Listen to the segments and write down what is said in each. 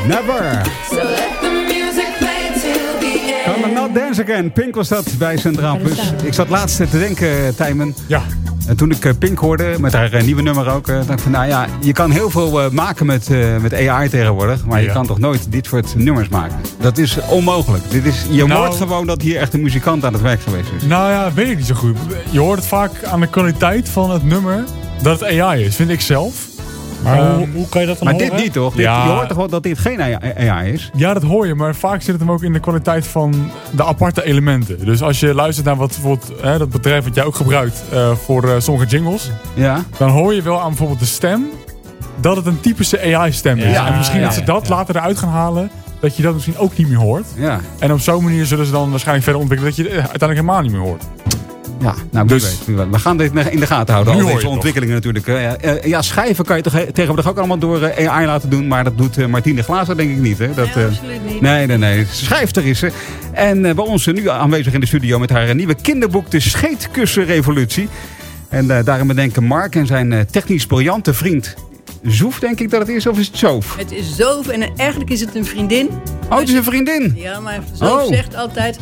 Never. Can I not dance again? Pink was dat bij Centraal Plus. Ik zat laatst te denken, Tijmen. Ja. En toen ik Pink hoorde, met haar nieuwe nummer ook, dacht ik van, nou ja, je kan heel veel maken met AI tegenwoordig, maar je kan toch nooit dit soort nummers maken. Dat is onmogelijk. Je hoort gewoon dat hier echt een muzikant aan het werk geweest is. Nou ja, weet ik niet zo goed. Je hoort het vaak aan de kwaliteit van het nummer dat het AI is, vind ik zelf. Maar hoe kan je dat dan horen? Maar dit niet, toch? Ja. Je hoort toch wel dat dit geen AI is? Ja, dat hoor je, maar vaak zit het hem ook in de kwaliteit van de aparte elementen. Dus als je luistert naar wat bijvoorbeeld dat bedrijf wat jij ook gebruikt voor sommige jingles, dan hoor je wel aan bijvoorbeeld de stem dat het een typische AI-stem is. En misschien dat ze dat later eruit gaan halen, dat je dat misschien ook niet meer hoort. Ja. En op zo'n manier zullen ze dan waarschijnlijk verder ontwikkelen dat je het uiteindelijk helemaal niet meer hoort. Ja, nou, dus, we gaan dit in de gaten houden. Al deze ontwikkelingen natuurlijk. Schijven kan je toch tegenwoordig ook allemaal door AI laten doen. Maar dat doet Martine Glaser denk ik niet. Hè? Dat, absoluut niet. Nee. Schrijfster is ze. En bij ons nu aanwezig in de studio met haar nieuwe kinderboek De Scheetkussenrevolutie. En daarin bedenken Mark en zijn technisch briljante vriend Zoef, denk ik dat het is, of is het Zoof? Het is Zoof en eigenlijk is het een vriendin. Oh, het is een vriendin? Ja, maar Zoof zegt altijd,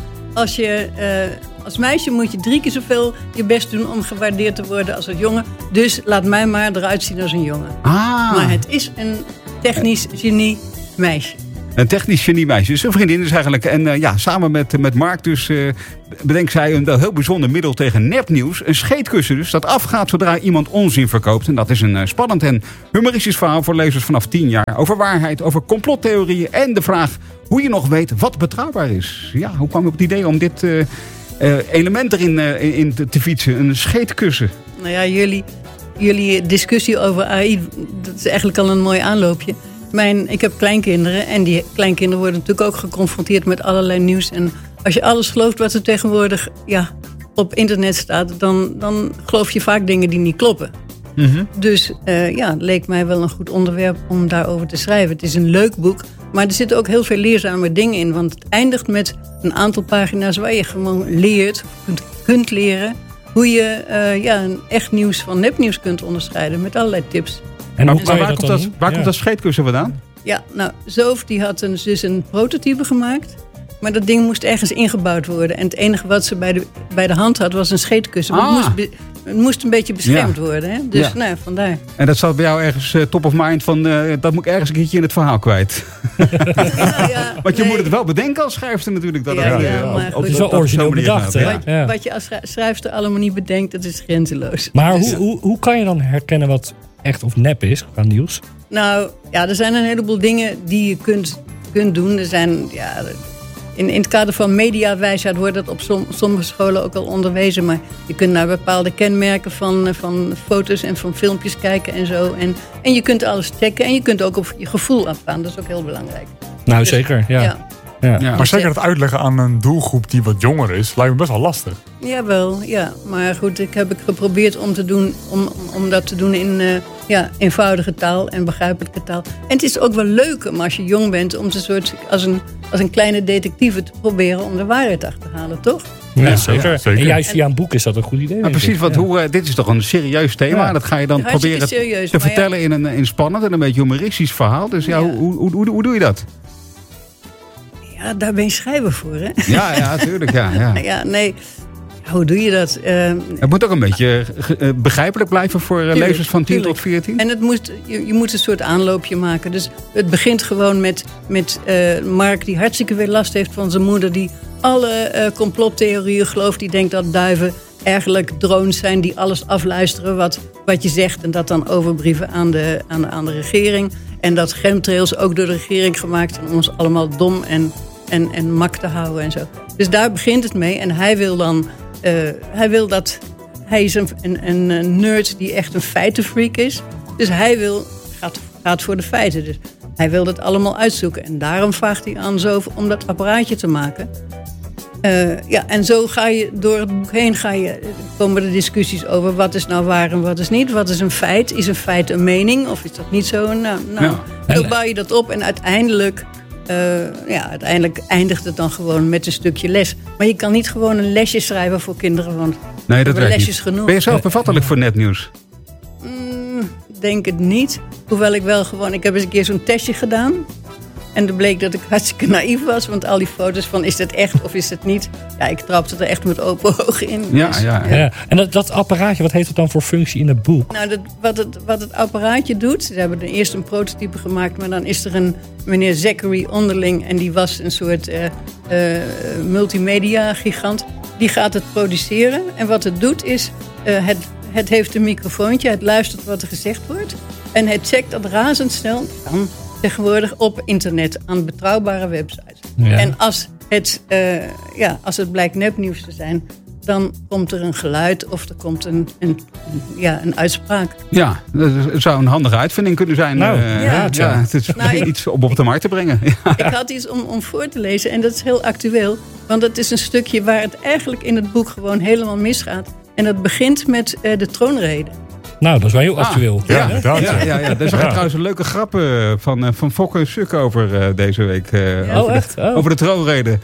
als meisje moet je 3 keer zoveel je best doen om gewaardeerd te worden als een jongen. Dus laat mij maar eruit zien als een jongen. Maar het is een technisch genie meisje. Een technisch genie meisje. Dus een vriendin is eigenlijk. En samen met Mark dus bedenkt zij een heel bijzonder middel tegen nepnieuws. Een scheetkussen dus, dat afgaat zodra iemand onzin verkoopt. En dat is een spannend en humoristisch verhaal voor lezers vanaf 10 jaar. Over waarheid, over complottheorieën en de vraag hoe je nog weet wat betrouwbaar is. Ja, hoe kwam je op het idee om dit element erin te fietsen? Een scheetkussen. Nou ja, jullie discussie over AI, dat is eigenlijk al een mooi aanloopje. Ik heb kleinkinderen en die kleinkinderen worden natuurlijk ook geconfronteerd met allerlei nieuws. En als je alles gelooft wat er tegenwoordig op internet staat, dan geloof je vaak dingen die niet kloppen. Mm-hmm. Dus het leek mij wel een goed onderwerp om daarover te schrijven. Het is een leuk boek, maar er zitten ook heel veel leerzame dingen in. Want het eindigt met een aantal pagina's waar je gewoon leert, kunt leren, hoe je een echt nieuws van nepnieuws kunt onderscheiden met allerlei tips. En waar komt dat scheetkussen vandaan? Ja, nou, Zoof die had dus een prototype gemaakt. Maar dat ding moest ergens ingebouwd worden. En het enige wat ze bij de hand had was een scheetkussen. Maar het moest een beetje beschermd worden. Hè? Dus vandaar. En dat zat bij jou ergens top of mind van dat moet ik ergens een keertje in het verhaal kwijt. Want je moet het wel bedenken als schrijfster natuurlijk. Dat het is wel origineel bedacht. Wat je als schrijfster allemaal niet bedenkt, dat is grenzeloos. Maar hoe kan je dan herkennen wat echt of nep is qua nieuws? Nou, er zijn een heleboel dingen die je kunt doen. Er zijn, in het kader van mediawijsheid wordt dat op sommige scholen ook al onderwezen. Maar je kunt naar bepaalde kenmerken van foto's en van filmpjes kijken en zo. En je kunt alles checken en je kunt ook op je gevoel afgaan. Dat is ook heel belangrijk. Nou, dus, zeker, ja. Maar zeker het uitleggen aan een doelgroep die wat jonger is, lijkt me best wel lastig. Jawel, ja. Maar goed, ik heb geprobeerd om dat te doen in eenvoudige taal en begrijpelijke taal. En het is ook wel leuk om als je jong bent om als een kleine detectieve te proberen om de waarheid achter te halen, toch? Ja, zeker. En juist via een boek is dat een goed idee. Precies, want dit is toch een serieus thema. Dat ga je dan proberen te vertellen in een spannend en een beetje humoristisch verhaal. Dus hoe doe je dat? Ja, daar ben je schrijver voor, hè? Ja, tuurlijk, ja. Nee. Hoe doe je dat? Het moet ook een beetje begrijpelijk blijven voor lezers van 10 tot 14. En je moet een soort aanloopje maken. Dus het begint gewoon met Mark, die hartstikke veel last heeft van zijn moeder, die alle complottheorieën gelooft. Die denkt dat duiven eigenlijk drones zijn die alles afluisteren wat je zegt en dat dan overbrieven aan de regering. En dat chemtrails ook door de regering gemaakt zijn om ons allemaal dom en mak te houden en zo. Dus daar begint het mee. En hij wil dan... Hij is een nerd die echt een feitenfreak is. Dus hij gaat voor de feiten. Dus hij wil dat allemaal uitzoeken. En daarom vraagt hij aan Zoof om dat apparaatje te maken. En zo ga je door het boek heen komen de discussies over wat is nou waar en wat is niet. Wat is een feit? Is een feit een mening of is dat niet zo? Zo bouw je dat op en uiteindelijk eindigt het dan gewoon met een stukje les. Maar je kan niet gewoon een lesje schrijven voor kinderen, want nee, dat werkt lesjes niet. genoeg. Ben je zelf bevattelijk voor nepnieuws? Denk het niet. Hoewel ik wel gewoon... Ik heb eens een keer zo'n testje gedaan. En dan bleek dat ik hartstikke naïef was. Want al die foto's van is het echt of is het niet. Ja, ik trapte er echt met open ogen in. Ja, dus, ja. En dat apparaatje, wat heeft het dan voor functie in het boek? Nou, wat het apparaatje doet. Ze hebben er eerst een prototype gemaakt. Maar dan is er een meneer Zachary onderling. En die was een soort multimedia gigant. Die gaat het produceren. En wat het doet is... Het heeft een microfoontje. Het luistert wat er gezegd wordt. En het checkt dat razendsnel... Dan tegenwoordig op internet aan betrouwbare websites. Ja. En als het blijkt nepnieuws te zijn... dan komt er een geluid of er komt een uitspraak. Ja, dat zou een handige uitvinding kunnen zijn. Het is iets om op de markt te brengen. Ik had iets om voor te lezen en dat is heel actueel. Want het is een stukje waar het eigenlijk in het boek gewoon helemaal misgaat. En dat begint met de troonrede. Nou, dat is wel heel actueel. Ja. Daar zag ik trouwens een leuke grap van Fokke Suk over deze week. Over de troonrede.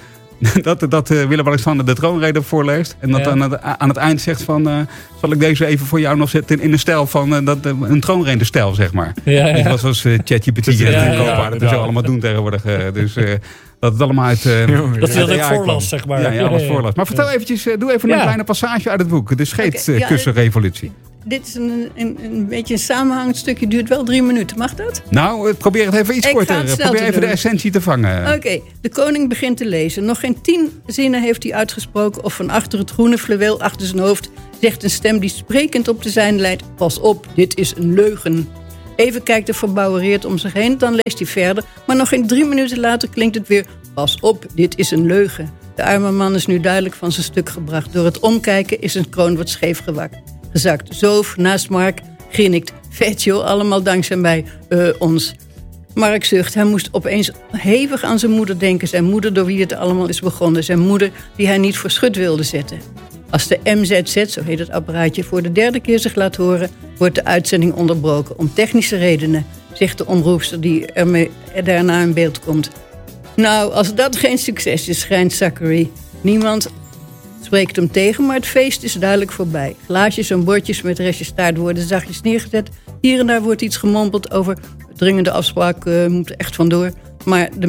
Dat Willem-Alexander de troonrede voorleest. En dat aan het eind zegt van... zal ik deze even voor jou nog zetten in de stijl van... een troonrede-stijl, zeg maar. Ja. Dat was ChatGPT en Copa. Dat is allemaal doen tegenwoordig. Dus dat het allemaal uit... dat hij dat ook voorlas, zeg maar. Ja, alles voorlas. Maar vertel eventjes, doe even een kleine passage uit het boek. De scheetkussenrevolutie. Dit is een beetje een samenhangend stukje. Duurt wel 3 minuten. Mag dat? Nou, probeer het even iets korter. Probeer even de essentie te vangen. Oké, de koning begint te lezen. Nog geen 10 zinnen heeft hij uitgesproken... of van achter het groene fluweel achter zijn hoofd... zegt een stem die sprekend op de zijne leidt... Pas op, dit is een leugen. Even kijkt hij verbouwereerd om zich heen. Dan leest hij verder. Maar nog geen 3 minuten later klinkt het weer... Pas op, dit is een leugen. De arme man is nu duidelijk van zijn stuk gebracht. Door het omkijken is zijn kroon wat scheef gezakt. Zoof naast Mark, grinnikt. Vet joh, allemaal dankzij mij, ons. Mark zucht. Hij moest opeens hevig aan zijn moeder denken. Zijn moeder door wie het allemaal is begonnen. Zijn moeder die hij niet voor schut wilde zetten. Als de MZZ, zo heet het apparaatje, voor de 3e keer zich laat horen... wordt de uitzending onderbroken om technische redenen... zegt de omroepster die daarna in beeld komt. Nou, als dat geen succes is, schrijnt Zachary. Niemand spreekt hem tegen, maar het feest is duidelijk voorbij. Glaasjes en bordjes met restjes taart worden zachtjes neergezet. Hier en daar wordt iets gemompeld over... dringende afspraak moet er echt vandoor. Maar de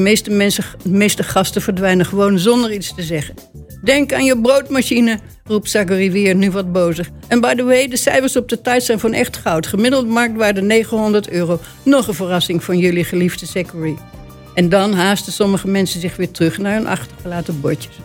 meeste gasten verdwijnen gewoon zonder iets te zeggen. Denk aan je broodmachine, roept Zachary weer, nu wat bozer. En by the way, de cijfers op de tijd zijn van echt goud. Gemiddeld marktwaarde €900. Nog een verrassing van jullie geliefde Zachary. En dan haasten sommige mensen zich weer terug naar hun achtergelaten bordjes.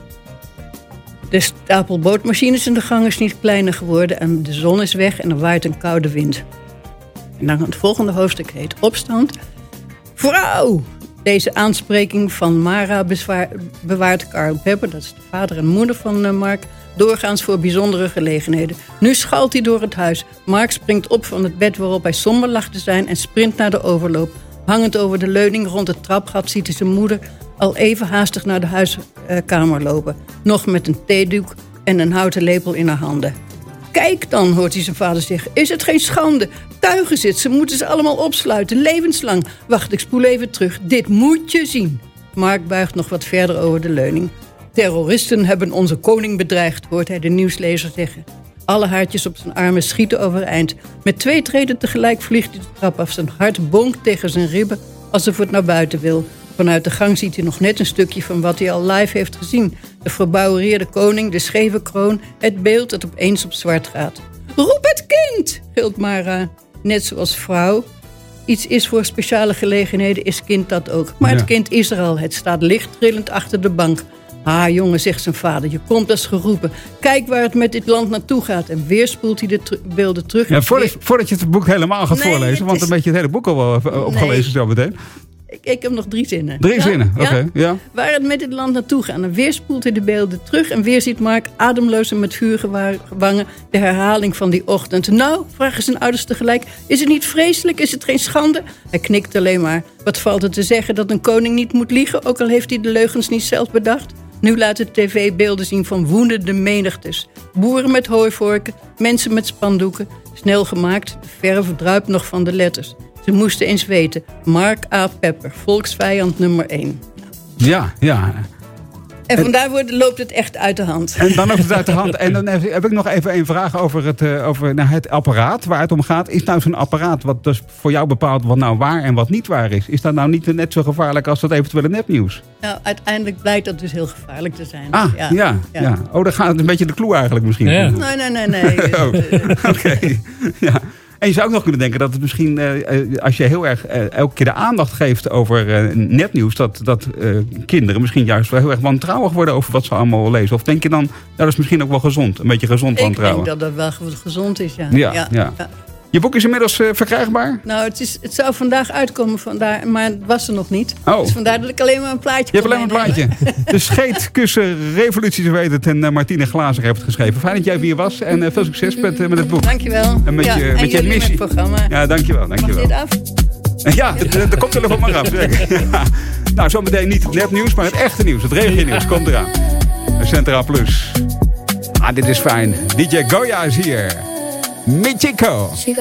De stapel broodmachines in de gang is niet kleiner geworden... en de zon is weg en er waait een koude wind. En dan het volgende hoofdstuk heet Opstand. Vrouw! Deze aanspreking van Mara bewaart Carl Pepper... dat is de vader en moeder van Mark... doorgaans voor bijzondere gelegenheden. Nu schalt hij door het huis. Mark springt op van het bed waarop hij somber lag te zijn... en sprint naar de overloop. Hangend over de leuning rond het trapgat ziet hij zijn moeder... al even haastig naar de huiskamer lopen. Nog met een theedoek en een houten lepel in haar handen. Kijk dan, hoort hij zijn vader zeggen. Is het geen schande? Tuigen zit, ze moeten ze allemaal opsluiten, levenslang. Wacht, ik spoel even terug. Dit moet je zien. Mark buigt nog wat verder over de leuning. Terroristen hebben onze koning bedreigd, hoort hij de nieuwslezer zeggen. Alle haartjes op zijn armen schieten overeind. Met 2 treden tegelijk vliegt hij de trap af. Zijn hart bonkt tegen zijn ribben alsof het naar buiten wil. Vanuit de gang ziet hij nog net een stukje van wat hij al live heeft gezien. De verbouwereerde koning, de scheve kroon, het beeld dat opeens op zwart gaat. Roep het kind, gilt Mara. Net zoals vrouw. Iets is voor speciale gelegenheden, is kind dat ook. Maar het kind is er al. Het staat lichttrillend achter de bank. Ah, jongen, zegt zijn vader, je komt als geroepen. Kijk waar het met dit land naartoe gaat. En weer spoelt hij de beelden terug. Ja, voordat je het boek helemaal gaat voorlezen... want dan ben je het hele boek al wel opgelezen zo meteen. Ik heb nog 3 zinnen. 3 zinnen, oké. Ja. Waar het met dit land naartoe gaat. En weer spoelt hij de beelden terug. En weer ziet Mark ademloos en met vuurige wangen de herhaling van die ochtend. Nou, vragen zijn ouders tegelijk. Is het niet vreselijk? Is het geen schande? Hij knikt alleen maar. Wat valt er te zeggen dat een koning niet moet liegen? Ook al heeft hij de leugens niet zelf bedacht. Nu laat de tv beelden zien van woedende menigtes. Boeren met hooivorken, mensen met spandoeken. Snel gemaakt, de verf druipt nog van de letters. Ze moesten eens weten. Mark A. Pepper, volksvijand nummer 1. Ja. En vandaar loopt het echt uit de hand. En dan loopt het uit de hand. En dan heb ik nog even een vraag over het apparaat waar het om gaat. Is nou zo'n apparaat wat dus voor jou bepaalt wat nou waar en wat niet waar is? Is dat nou niet net zo gevaarlijk als dat eventuele nepnieuws? Nou, uiteindelijk blijkt dat dus heel gevaarlijk te zijn. Ja. Oh, dan gaat het een beetje de clue eigenlijk misschien. Ja. Nee. Oké. Ja. En je zou ook nog kunnen denken dat het misschien, als je heel erg elke keer de aandacht geeft over nepnieuws, dat kinderen misschien juist wel heel erg wantrouwig worden over wat ze allemaal lezen. Of denk je dan, dat is misschien ook wel gezond, een beetje gezond wantrouwen? Ik denk dat dat wel gezond is, ja. Je boek is inmiddels verkrijgbaar? Nou, het zou vandaag uitkomen, maar het was er nog niet. Oh. Dus vandaar dat ik alleen maar een plaatje Je hebt alleen maar een plaatje. De scheetkussen revolutie, zo weet het. En Martine Glazer heeft het geschreven. Fijn dat jij hier was. En veel succes met het boek. Dankjewel. En met je missie. Met het programma. Ja, dankjewel. Mag dit af? Ja, de koptelefoon maar af. Ja. Nou, zometeen niet het nepnieuws, maar het echte nieuws. Het regionieuws komt eraan. Centraal Plus. Dit is fijn. DJ Goya is hier. Michiko.